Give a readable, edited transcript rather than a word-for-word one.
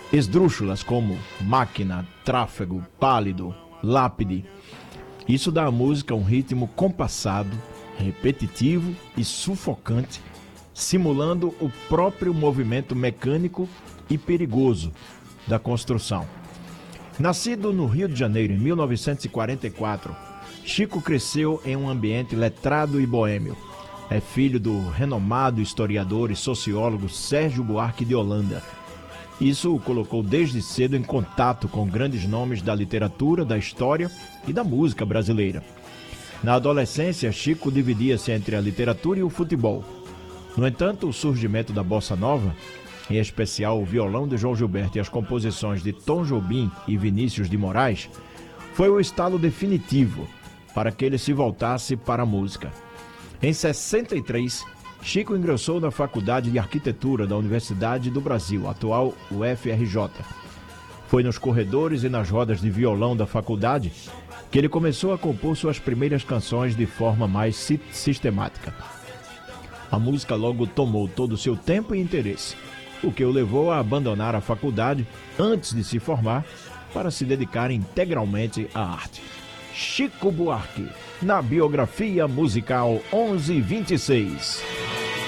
esdrúxulas como máquina, tráfego, pálido, lápide. Isso dá à música um ritmo compassado, repetitivo e sufocante, simulando o próprio movimento mecânico e perigoso da construção. Nascido no Rio de Janeiro em 1944, Chico cresceu em um ambiente letrado e boêmio. É filho do renomado historiador e sociólogo Sérgio Buarque de Holanda. Isso o colocou desde cedo em contato com grandes nomes da literatura, da história e da música brasileira. Na adolescência, Chico dividia-se entre a literatura e o futebol. No entanto, o surgimento da bossa nova, em especial o violão de João Gilberto e as composições de Tom Jobim e Vinícius de Moraes, foi o estalo definitivo para que ele se voltasse para a música. Em 63, Chico ingressou na Faculdade de Arquitetura da Universidade do Brasil, atual UFRJ. Foi nos corredores e nas rodas de violão da faculdade que ele começou a compor suas primeiras canções de forma mais sistemática. A música logo tomou todo o seu tempo e interesse, o que o levou a abandonar a faculdade antes de se formar para se dedicar integralmente à arte. Chico Buarque, na biografia musical 1126.